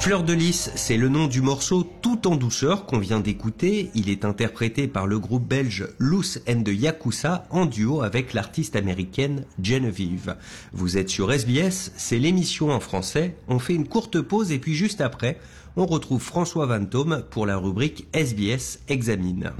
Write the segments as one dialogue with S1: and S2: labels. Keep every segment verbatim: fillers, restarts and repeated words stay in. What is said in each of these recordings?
S1: Fleur de Lys, c'est le nom du morceau Tout en douceur qu'on vient d'écouter. Il est interprété par le groupe belge Loose and the Yakuza en duo avec l'artiste américaine Genevieve. Vous êtes sur S B S, c'est l'émission en français. On fait une courte pause et puis juste après, on retrouve François Vantôme pour la rubrique S B S Examine.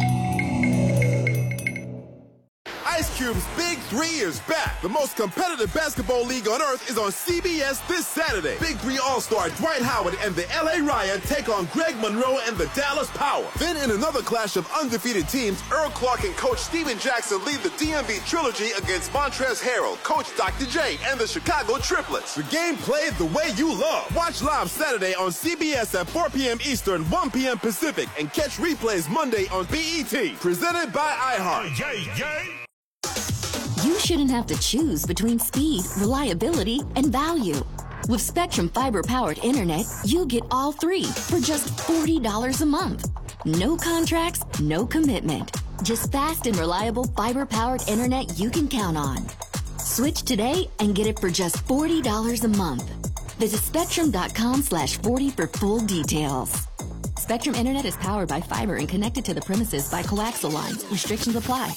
S2: Ice Cube's Big Three is back. The most competitive basketball league on earth is on C B S this Saturday. Big Three All-Star Dwight Howard and the L A Ryan take on Greg Monroe and the Dallas Power. Then in another clash of undefeated teams, Earl Clark and Coach Steven Jackson lead the D M V Trilogy against Montrezl Harrell, Coach Doctor J, and the Chicago Triplets. The game played the way you love. Watch live Saturday on C B S at four p.m. Eastern, one p.m. Pacific, and catch replays Monday on B E T. Presented by iHeart.
S3: Yay, yay.
S4: You shouldn't have to choose between speed, reliability, and value. With Spectrum Fiber-powered internet, you get all three for just forty dollars a month. No contracts, no commitment. Just fast and reliable fiber-powered internet you can count on. Switch today and get it for just forty dollars a month. Visit spectrum.com slash 40 for full details. Spectrum Internet is powered by fiber and connected to the premises by coaxial lines. Restrictions apply.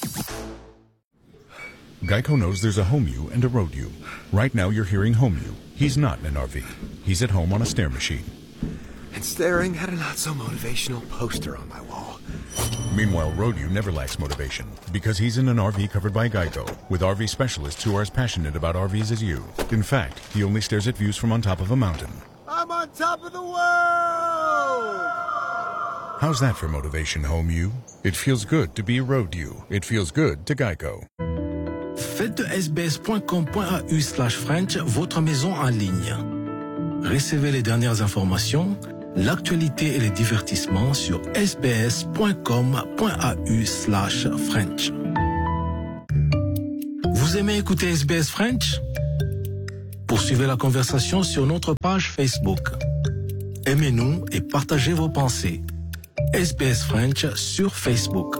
S5: Geico knows there's a home you and a road you. Right now you're hearing home you. He's not in an R V. He's at home on a stair machine.
S6: And staring at a not-so-motivational poster on my wall.
S5: Meanwhile, road you never lacks motivation because he's in an R V covered by Geico with R V specialists who are as passionate about R Vs as you. In fact, he only stares at views from on top of a mountain.
S2: I'm on top of the world!
S5: How's that for motivation, home you? It feels good to be road you. It feels good to Geico.
S3: Faites de sbs.com.au slash French votre maison en ligne. Recevez les dernières informations, l'actualité et les divertissements sur sbs.com.au slash French. Vous aimez écouter S B S French? Poursuivez la conversation sur notre page Facebook. Aimez-nous et partagez vos pensées. S B S French sur Facebook.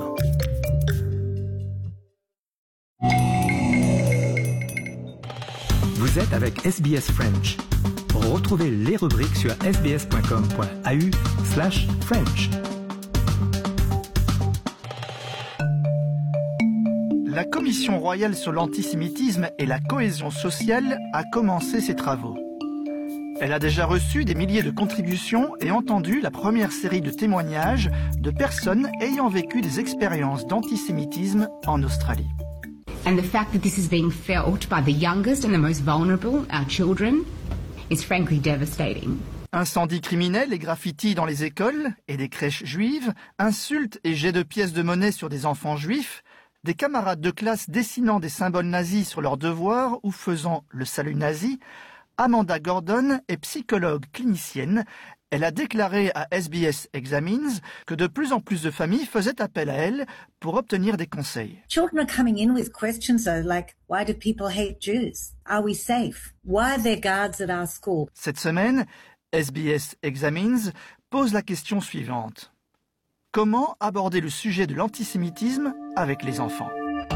S7: Vous êtes avec S B S French. Retrouvez les rubriques sur sbs.com.au slash French. La Commission royale sur l'antisémitisme et la cohésion sociale a commencé ses travaux. Elle a déjà reçu des milliers de contributions et entendu la première série de témoignages de personnes ayant vécu des expériences d'antisémitisme en Australie.
S8: And the fact that this is being felt by the youngest and the most vulnerable, our children, is frankly devastating.
S7: Incendies criminels et graffitis dans les écoles et des crèches juives, insultes et jets de pièces de monnaie sur des enfants juifs, des camarades de classe dessinant des symboles nazis sur leurs devoirs ou faisant le salut nazi. Amanda Gordon est psychologue clinicienne. Elle a déclaré à S B S Examines que de plus en plus de familles faisaient appel à elle pour obtenir des conseils.
S9: Children are coming in with questions though, like, why do people hate Jews? Are we safe? Why are there guards at our school?
S7: Cette semaine, S B S Examines pose la question suivante. Comment aborder le sujet de l'antisémitisme avec les enfants?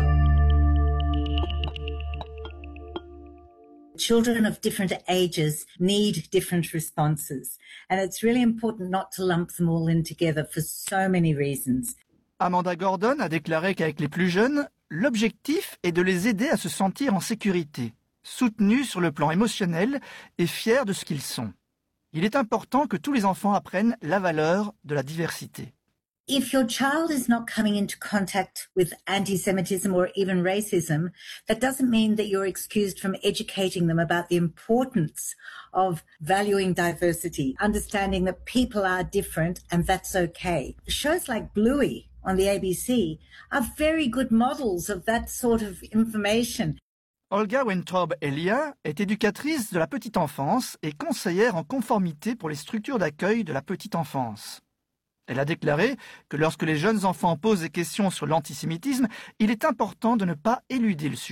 S9: Children of different ages need different responses, and it's really important not to lump them all in together for so many reasons.
S7: Amanda Gordon a déclaré qu'avec les plus jeunes, l'objectif est de les aider à se sentir en sécurité, soutenus sur le plan émotionnel et fiers de ce qu'ils sont. Il est important que tous les enfants apprennent la valeur de la diversité.
S9: If your child is not coming into contact with anti-Semitism or even racism, that doesn't mean that you're excused from educating them about the importance of valuing diversity, understanding that people are different and that's okay. Shows like Bluey on the A B C are very good models of that sort of information.
S7: Olga Wentrob-Elia est éducatrice de la petite enfance et conseillère en conformité pour les structures d'accueil de la petite enfance. Elle a déclaré que lorsque les jeunes enfants posent des questions sur l'antisémitisme, il est important de ne pas éluder le sujet.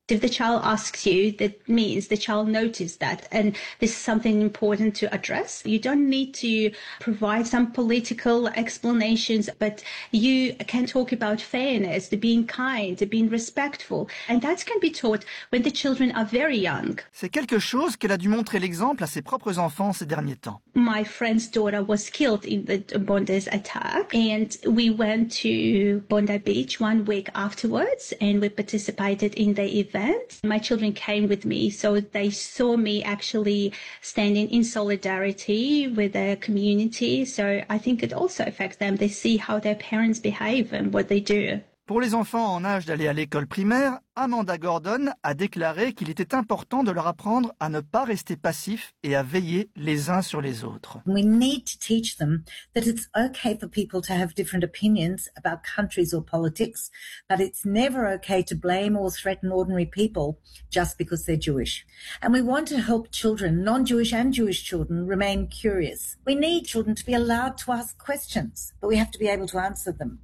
S10: If the child asks you, that means the child noticed that, and this is something important to address. You don't need to provide some political explanations, but you can talk about fairness, the being kind, the being respectful, and that can be taught when the children are very young.
S7: C'est quelque chose qu'elle a dû montrer l'exemple à ses propres enfants ces derniers temps.
S10: My friend's daughter was killed in the Bondi's attack, and we went to Bondi Beach one week afterwards, and we participated in the event. My children came with me, so they saw me actually standing in solidarity with the community. So I think it also affects them. They see how their parents behave and what they do.
S7: Pour les enfants en âge d'aller à l'école primaire, Amanda Gordon a déclaré qu'il était important de leur apprendre à ne pas rester passifs et à veiller les uns sur les autres.
S9: We need to teach them that it's okay for people to have different opinions about countries or politics, but it's never okay to blame or threaten ordinary people just because they're Jewish. And we want to help children, non-Jewish and Jewish children, remain curious. We need children to be allowed to ask questions, but we have to be able to answer them.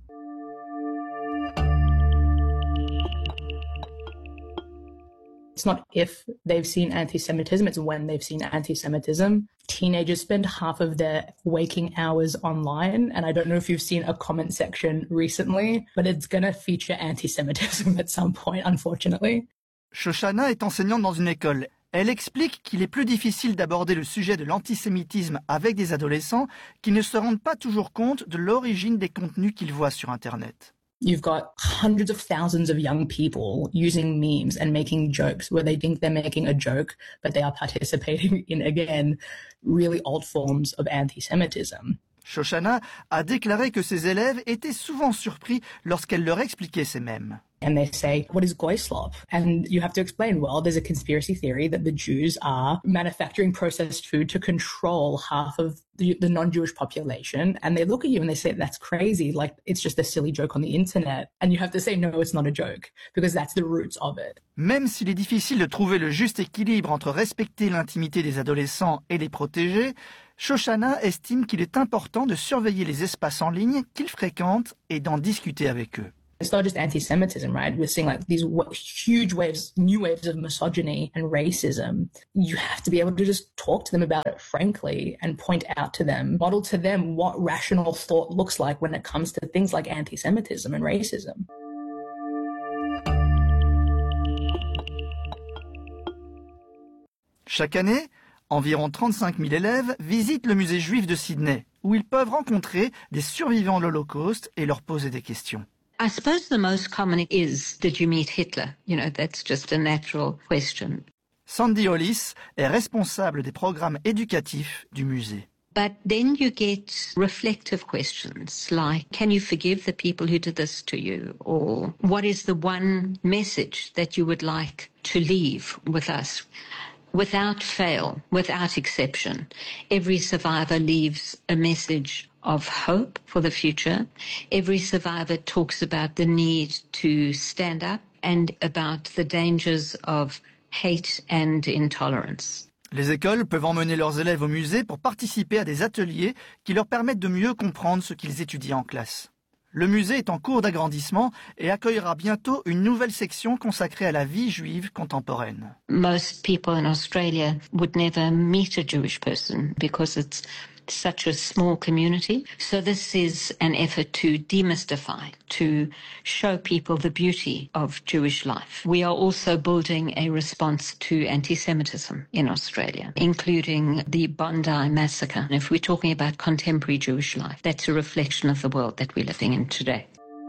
S11: It's not if they've seen anti-Semitism, it's when they've seen anti-Semitism. Teenagers spend half of their waking hours online, and I don't know if you've seen a comment section recently, but it's going to feature anti-Semitism at some point, unfortunately.
S7: Shoshana est enseignante dans une école. Elle explique qu'il est plus difficile d'aborder le sujet de l'antisémitisme avec des adolescents qui ne se rendent pas toujours compte de l'origine des contenus qu'ils voient sur Internet.
S11: You've got hundreds of thousands of young people using memes and making jokes where they think they're making a joke, but they are participating in, again, really old forms of anti-Semitism.
S7: Shoshana a déclaré que ses élèves étaient souvent surpris lorsqu'elle leur expliquait ces mèmes.
S11: And they say, what is goy slop? And you have to explain, well, there's a conspiracy theory that the Jews are manufacturing processed food to control half of the, the non-Jewish population. And they look at you and they say, that's crazy. Like, it's just a silly joke on the internet. And you have to say, no, it's not a joke, because that's the roots of it.
S7: Même s'il est difficile de trouver le juste équilibre entre respecter l'intimité des adolescents et les protéger, Shoshana estime qu'il est important de surveiller les espaces en ligne qu'ils fréquentent et d'en discuter avec eux.
S11: It's not just anti-Semitism, right? We're seeing like these w- huge waves, new waves of misogyny and racism. You have to be able to just talk to them about it frankly and point out to them, model to them what rational thought looks like when it comes to things like anti-Semitism and racism.
S7: Chaque année, environ trente-cinq mille élèves visitent le musée juif de Sydney, où ils peuvent rencontrer des survivants de l'Holocauste et leur poser des questions.
S12: I suppose the most common is, did you meet Hitler? You know, that's just a natural question.
S7: Sandy Hollis est responsable des programmes éducatifs du musée.
S12: But then you get reflective questions like, can you forgive the people who did this to you? Or what is the one message that you would like to leave with us? Without fail, without exception, every survivor leaves a message of hope for the future. Every survivor talks about the need to stand up and about the dangers of hate and intolerance.
S7: Les écoles peuvent emmener leurs élèves au musée pour participer à des ateliers qui leur permettent de mieux comprendre ce qu'ils étudient en classe. Le musée est en cours d'agrandissement et accueillera bientôt une nouvelle section consacrée à la vie juive contemporaine.
S12: Most people in Australia would never meet a Jewish person because it's such a small community. So this is an effort to demystify, to show people the beauty of Jewish life. We are also building a response to anti-Semitism in Australia, including the Bondi massacre. And if we're talking about contemporary Jewish life, that's a reflection of the world that we're living in today.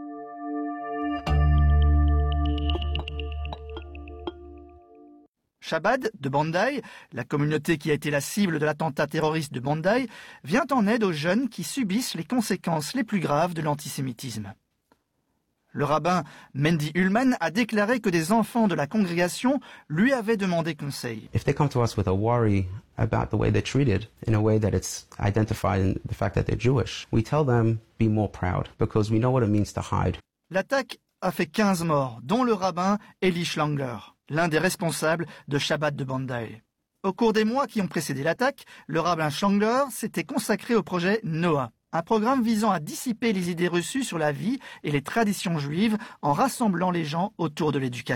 S7: Shabbat de Bondi, la communauté qui a été la cible de l'attentat terroriste de Bondi, vient en aide aux jeunes qui subissent les conséquences les plus graves de l'antisémitisme. Le rabbin Mendy Ullman a déclaré que des enfants de la congrégation lui avaient demandé conseil.
S13: If they come to us with a worry about the way they're treated, in a way that it's identified in the fact that they're Jewish, we tell them, be more proud, because we know what it means to hide.
S7: L'attaque a fait quinze morts, dont le rabbin Eli Schlanger, l'un des responsables de Shabbat de Bondi. Au cours des mois qui ont précédé l'attaque, le rabbin Schlanger s'était consacré au projet Noah, un programme visant à dissiper les idées reçues sur la vie et les traditions juives en rassemblant les gens autour de l'éducation.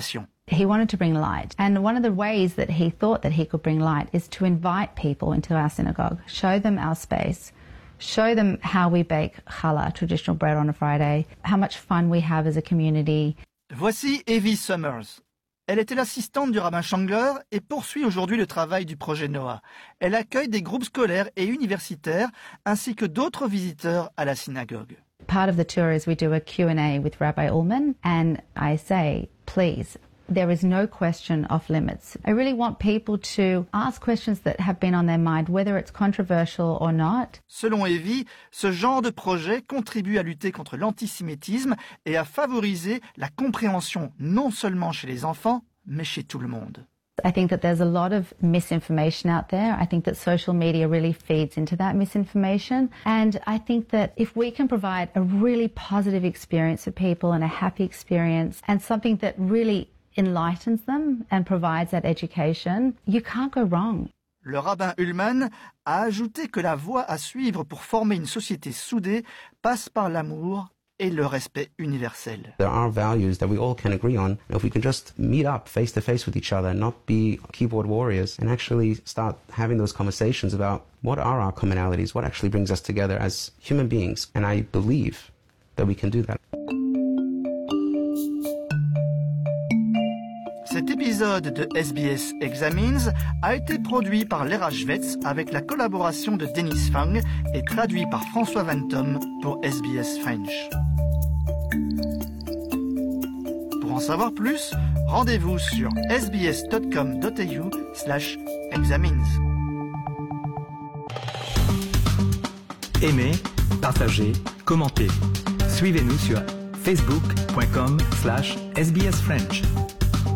S14: He wanted to bring light. And one of the ways that he thought that he could bring light is to invite people into our synagogue, show them our space, show them how we bake challah, traditional bread on a Friday, how much fun we have as a community.
S7: Voici Evie Summers. Elle était l'assistante du rabbin Chandler et poursuit aujourd'hui le travail du projet Noah. Elle accueille des groupes scolaires et universitaires ainsi que d'autres visiteurs à la synagogue.
S14: Part of the tour is we do a Q and A with Rabbi Ullman, and I say, please, there is no question off limits. I really want people to ask questions that have been on their mind, whether it's controversial or not.
S7: Selon Evie, ce genre de projet contribue à lutter contre l'antisémitisme et à favoriser la compréhension non seulement chez les enfants, mais chez tout le monde.
S14: I think that there's a lot of misinformation out there. I think that social media really feeds into that misinformation. And I think that if we can provide a really positive experience for people and a happy experience and something that really enlightens them and provides that education, you can't go wrong.
S7: Le rabbin Ullman a ajouté que la voie à suivre pour former une société soudée passe par l'amour et le respect universel.
S13: There are values that we all can agree on. And if we can just meet up face to face with each other, not be keyboard warriors, and actually start having those conversations about what are our commonalities, what actually brings us together as human beings. And I believe that we can do that.
S7: Cet épisode de S B S Examines a été produit par Lera Schwetz avec la collaboration de Dennis Fang et traduit par François Vantom pour S B S French. Pour en savoir plus, rendez-vous sur s b s dot com dot a u slash examines.
S15: Aimez, partagez, commentez. Suivez-nous sur facebook dot com slash s b s french.